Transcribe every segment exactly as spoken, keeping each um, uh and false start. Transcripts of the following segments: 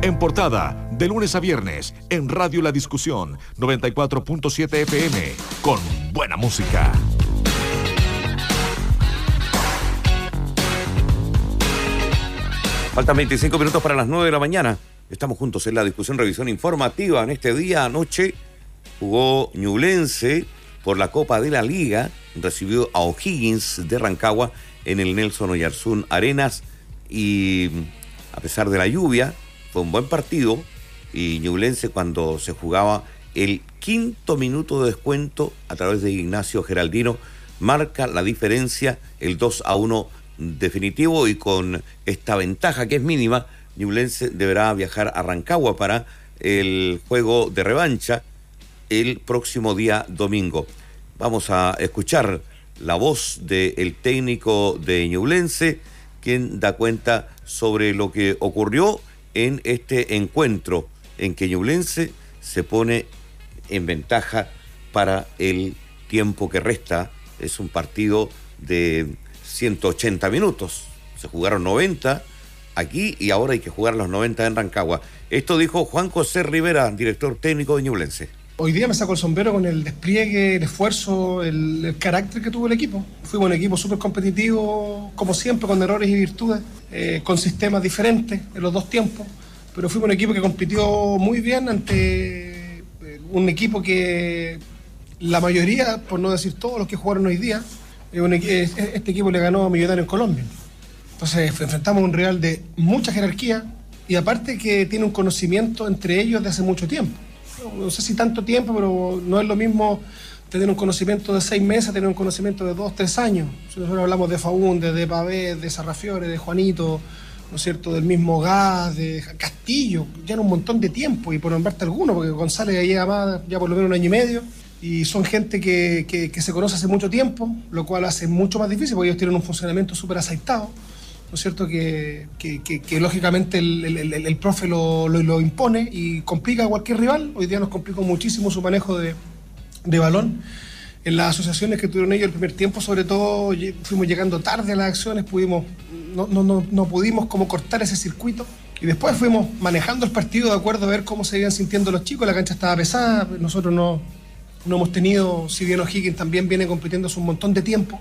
En portada, de lunes a viernes, en Radio La Discusión, noventa y cuatro punto siete F M, con buena música. Faltan veinticinco minutos para las nueve de la mañana. Estamos juntos en La Discusión, revisión informativa. En este día, anoche, jugó Ñublense por la Copa de la Liga. Recibió a O'Higgins de Rancagua en el Nelson Oyarzún Arenas. Y a pesar de la lluvia, fue un buen partido. Y Ñublense, cuando se jugaba el quinto minuto de descuento a través de Ignacio Geraldino, marca la diferencia, el dos a uno definitivo. Y con esta ventaja que es mínima, Ñublense deberá viajar a Rancagua para el juego de revancha el próximo día domingo. Vamos a escuchar la voz del técnico de Ñublense, quien da cuenta sobre lo que ocurrió en este encuentro, en que Ñublense se pone en ventaja para el tiempo que resta. Es un partido de ciento ochenta minutos. Se jugaron noventa aquí y ahora hay que jugar los noventa en Rancagua. Esto dijo Juan José Rivera, director técnico de Ñublense. Hoy día me saco el sombrero con el despliegue, el esfuerzo, el, el carácter que tuvo el equipo. Fuimos un equipo súper competitivo, como siempre, con errores y virtudes, eh, con sistemas diferentes en los dos tiempos, pero fuimos un equipo que compitió muy bien ante un equipo que la mayoría, por no decir todos los que jugaron hoy día, eh, un, este equipo le ganó a Millonarios en Colombia. Entonces enfrentamos a un rival de mucha jerarquía y aparte que tiene un conocimiento entre ellos de hace mucho tiempo. No sé si tanto tiempo, pero no es lo mismo tener un conocimiento de seis meses, tener un conocimiento de dos, tres años. Si nosotros hablamos de Faúnde, de Pavés, de Sarrafiore, de Juanito, ¿no es cierto?, del mismo Gas, de Castillo, ya en un montón de tiempo, y por nombrarte alguno, porque González ya lleva más, ya por lo menos un año y medio, y son gente que, que, que se conoce hace mucho tiempo, lo cual hace mucho más difícil, porque ellos tienen un funcionamiento súper aceitado, ¿no es cierto?, que, que, que, que lógicamente el, el, el, el profe lo, lo, lo impone y complica a cualquier rival. Hoy día nos complicó muchísimo su manejo de, de balón. En las asociaciones que tuvieron ellos el primer tiempo, sobre todo, fuimos llegando tarde a las acciones, pudimos, no, no, no, no pudimos como cortar ese circuito. Y después fuimos manejando el partido de acuerdo a ver cómo se iban sintiendo los chicos. La cancha estaba pesada, nosotros no, no hemos tenido, si bien O'Higgins también viene compitiendo hace un montón de tiempo,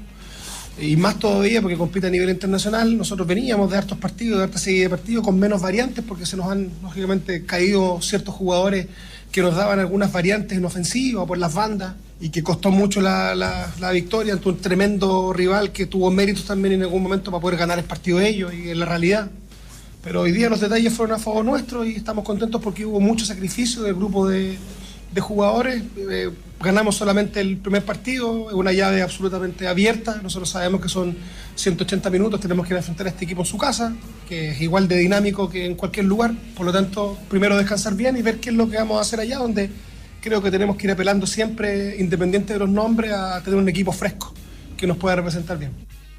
y más todavía porque compite a nivel internacional. Nosotros veníamos de hartos partidos, de harta serie de partidos con menos variantes, porque se nos han, lógicamente, caído ciertos jugadores que nos daban algunas variantes en ofensiva por las bandas, y que costó mucho la, la, la victoria ante un tremendo rival que tuvo méritos también en algún momento para poder ganar el partido de ellos y en la realidad. Pero hoy día los detalles fueron a favor nuestro y estamos contentos porque hubo mucho sacrificio del grupo de, de jugadores. Eh, ganamos solamente el primer partido, una llave absolutamente abierta. Nosotros sabemos que son ciento ochenta minutos, tenemos que ir a enfrentar a este equipo en su casa, que es igual de dinámico que en cualquier lugar. Por lo tanto, primero descansar bien y ver qué es lo que vamos a hacer allá, donde creo que tenemos que ir apelando siempre, independiente de los nombres, a tener un equipo fresco que nos pueda representar bien.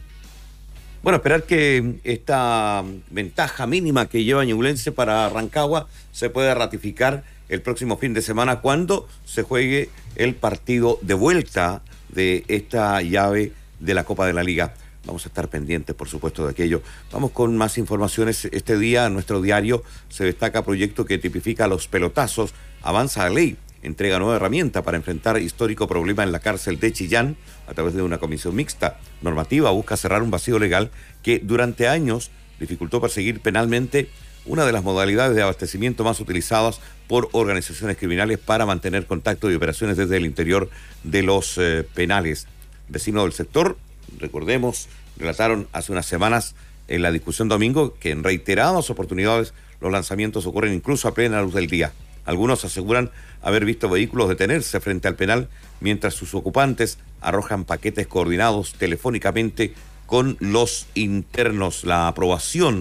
Bueno, esperar que esta ventaja mínima que lleva Ñublense para Rancagua se pueda ratificar el próximo fin de semana cuando se juegue el partido de vuelta de esta llave de la Copa de la Liga. Vamos a estar pendientes, por supuesto, de aquello. Vamos con más informaciones. Este día en nuestro diario se destaca proyecto que tipifica los pelotazos. Avanza la ley, entrega nueva herramienta para enfrentar histórico problema en la cárcel de Chillán a través de una comisión mixta. Normativa busca cerrar un vacío legal que durante años dificultó perseguir penalmente una de las modalidades de abastecimiento más utilizadas por organizaciones criminales para mantener contacto y operaciones desde el interior de los eh, penales. Vecinos del sector, recordemos, relataron hace unas semanas en la discusión domingo que en reiteradas oportunidades los lanzamientos ocurren incluso a plena luz del día. Algunos aseguran haber visto vehículos detenerse frente al penal mientras sus ocupantes arrojan paquetes coordinados telefónicamente con los internos. La aprobación